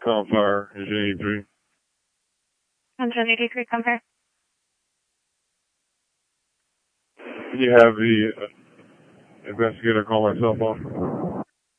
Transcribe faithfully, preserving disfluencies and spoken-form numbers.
Comfire, Engine eighty-three. Engine eighty-three, Comfire. Can you have the uh, investigator call my cell phone?